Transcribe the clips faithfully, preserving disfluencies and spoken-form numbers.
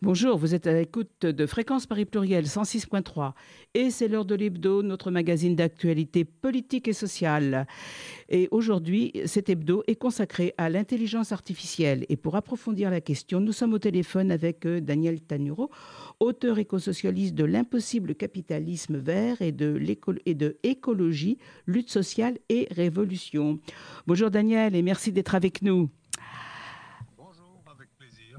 Bonjour, vous êtes à l'écoute de Fréquence Paris Pluriel cent six point trois et c'est l'heure de l'hebdo, notre magazine d'actualité politique et sociale. Et aujourd'hui, cet hebdo est consacré à l'intelligence artificielle. Et pour approfondir la question, nous sommes au téléphone avec euh, Daniel Tanuro, auteur écosocialiste de L'impossible capitalisme vert et de, l'éco- et de Écologie, lutte sociale et révolution. Bonjour Daniel et merci d'être avec nous. Bonjour, avec plaisir.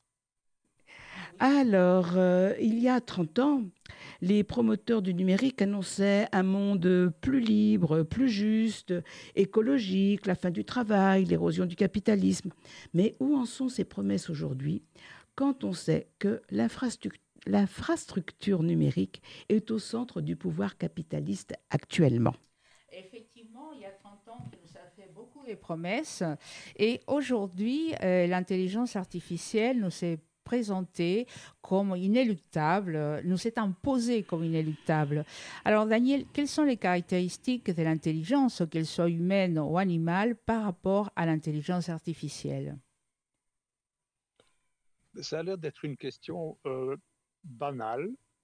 Alors, euh, il y a trente ans, les promoteurs du numérique annonçaient un monde plus libre, plus juste, écologique, la fin du travail, l'érosion du capitalisme. Mais où en sont ces promesses aujourd'hui quand on sait que l'infrastructure l'infrastructure numérique est au centre du pouvoir capitaliste actuellement? Effectivement, il y a trente ans, il nous a fait beaucoup de promesses. Et aujourd'hui, euh, l'intelligence artificielle nous est présentée comme inéluctable, euh, nous est imposée comme inéluctable. Alors, Daniel, quelles sont les caractéristiques de l'intelligence, qu'elle soit humaine ou animale, par rapport à l'intelligence artificielle? Ça a l'air d'être une question euh, banale,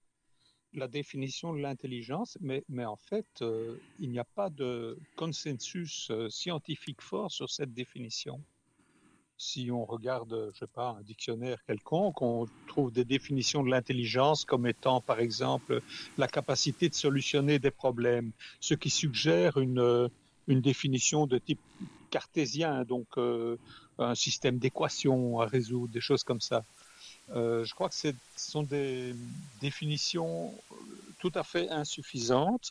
la définition de l'intelligence, mais, mais en fait, euh, il n'y a pas de consensus euh, scientifique fort sur cette définition. Si on regarde, je sais pas, un dictionnaire quelconque, on trouve des définitions de l'intelligence comme étant, par exemple, la capacité de solutionner des problèmes, ce qui suggère une, euh, une définition de type cartésien, donc euh, un système d'équations à résoudre, des choses comme ça. Euh, je crois que ce sont des définitions tout à fait insuffisantes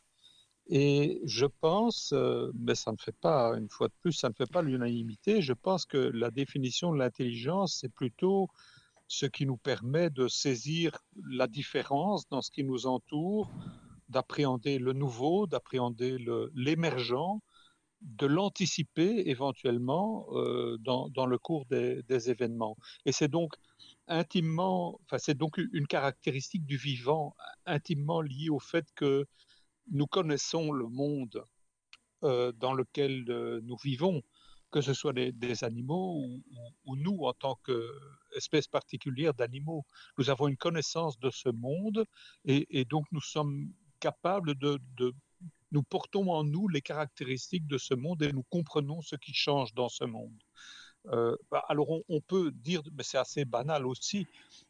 et je pense, euh, mais ça ne fait pas, une fois de plus, ça ne fait pas l'unanimité, je pense que la définition de l'intelligence, c'est plutôt ce qui nous permet de saisir la différence dans ce qui nous entoure, d'appréhender le nouveau, d'appréhender le, l'émergent, de l'anticiper éventuellement euh, dans, dans le cours des, des événements. Et c'est donc intimement, enfin c'est donc une caractéristique du vivant intimement liée au fait que nous connaissons le monde euh, dans lequel euh, nous vivons, que ce soit des, des animaux ou, ou, ou nous en tant qu'espèce particulière d'animaux. Nous avons une connaissance de ce monde et, et donc nous sommes capables de, de nous portons en nous les caractéristiques de ce monde et nous comprenons ce qui change dans ce monde. Euh, bah, alors on, on peut dire, mais c'est assez banal aussi,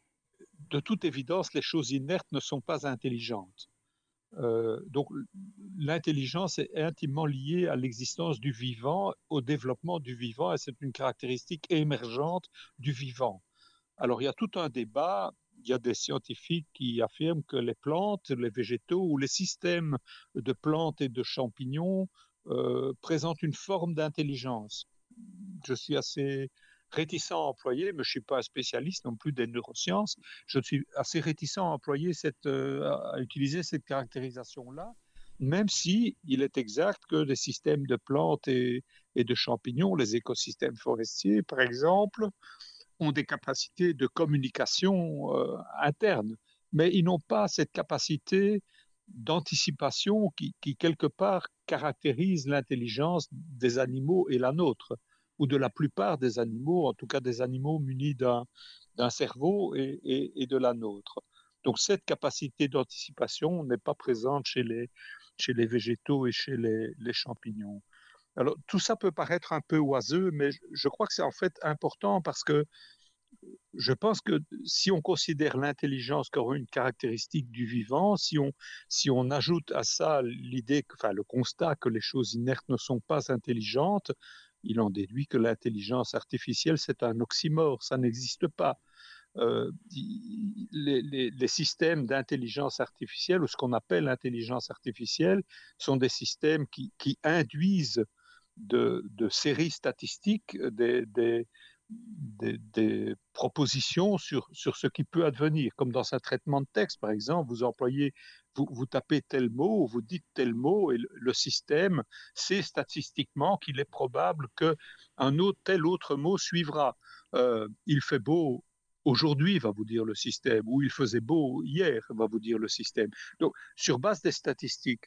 de toute évidence, les choses inertes ne sont pas intelligentes. Euh, donc l'intelligence est intimement liée à l'existence du vivant, au développement du vivant, et c'est une caractéristique émergente du vivant. Alors il y a tout un débat, il y a des scientifiques qui affirment que les plantes, les végétaux ou les systèmes de plantes et de champignons euh, présentent une forme d'intelligence. Je suis assez réticent à employer, mais je ne suis pas un spécialiste non plus des neurosciences, je suis assez réticent à employer cette, euh, à utiliser cette caractérisation-là, même si il est exact que des systèmes de plantes et, et de champignons, les écosystèmes forestiers par exemple, ont des capacités de communication euh, interne, mais ils n'ont pas cette capacité d'anticipation qui, qui, quelque part, caractérise l'intelligence des animaux et la nôtre, ou de la plupart des animaux, en tout cas des animaux munis d'un, d'un cerveau et, et, et de la nôtre. Donc cette capacité d'anticipation n'est pas présente chez les, chez les végétaux et chez les, les champignons. Alors tout ça peut paraître un peu oiseux, mais je crois que c'est en fait important parce que je pense que si on considère l'intelligence comme une caractéristique du vivant, si on, si on ajoute à ça l'idée, enfin le constat que les choses inertes ne sont pas intelligentes, il en déduit que l'intelligence artificielle, c'est un oxymore, ça n'existe pas. Euh, les, les, les systèmes d'intelligence artificielle, ou ce qu'on appelle l'intelligence artificielle, sont des systèmes qui, qui induisent de, de séries statistiques des, des, des, des propositions sur, sur ce qui peut advenir, comme dans un traitement de texte, par exemple, vous employez, vous, vous tapez tel mot, vous dites tel mot, et le, le système sait statistiquement qu'il est probable qu'un autre, tel autre mot suivra. Euh, il fait beau aujourd'hui, va vous dire le système, ou il faisait beau hier, va vous dire le système. Donc, sur base des statistiques,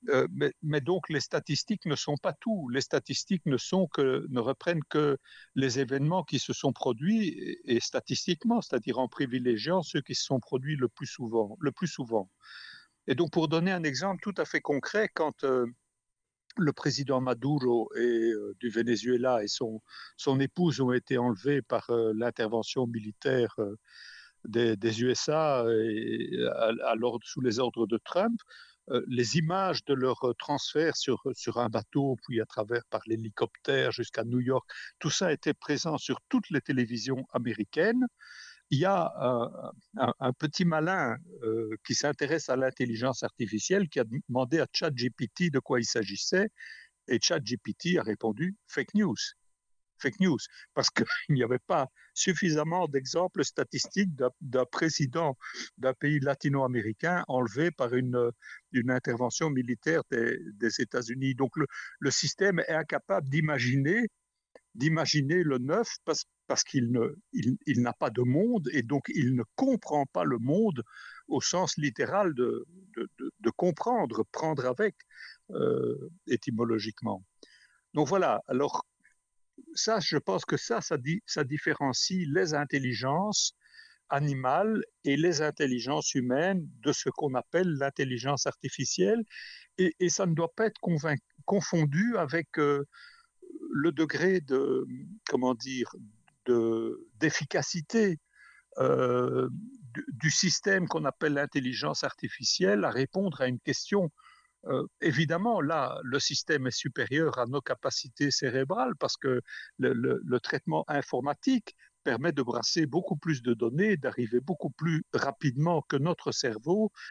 Euh, mais, mais donc les statistiques ne sont pas tout. Les statistiques ne sont que ne reprennent que les événements qui se sont produits et, et statistiquement, c'est-à-dire en privilégiant ceux qui se sont produits le plus souvent, le plus souvent. Et donc pour donner un exemple tout à fait concret, quand euh, le président Maduro et, euh, du Venezuela et son, son épouse ont été enlevés par euh, l'intervention militaire euh, des, des U S A et, à, à sous les ordres de Trump, euh, les images de leur transfert sur, sur un bateau, puis à travers par l'hélicoptère jusqu'à New York, tout ça était présent sur toutes les télévisions américaines. Il y a un, un, un petit malin euh, qui s'intéresse à l'intelligence artificielle qui a demandé à ChatGPT de quoi il s'agissait, et ChatGPT a répondu fake news. Fake news, parce qu'il n'y avait pas suffisamment d'exemples statistiques d'un, d'un président d'un pays latino-américain enlevé par une, une intervention militaire des, des États-Unis. Donc le, le système est incapable d'imaginer d'imaginer le neuf parce, parce qu'il ne, il, il n'a pas de monde et donc il ne comprend pas le monde au sens littéral de, de, de, de comprendre, prendre avec euh, étymologiquement. Donc voilà, alors ça, je pense que ça, ça, dit, ça différencie les intelligences animales et les intelligences humaines de ce qu'on appelle l'intelligence artificielle et, et ça ne doit pas être convainc, confondu avec euh, le degré de, comment dire, de, d'efficacité euh, du, du système qu'on appelle l'intelligence artificielle à répondre à une question. Euh, évidemment, là, le système est supérieur à nos capacités cérébrales parce que le, le, le traitement informatique permet de brasser beaucoup plus de données, d'arriver beaucoup plus rapidement que notre cerveau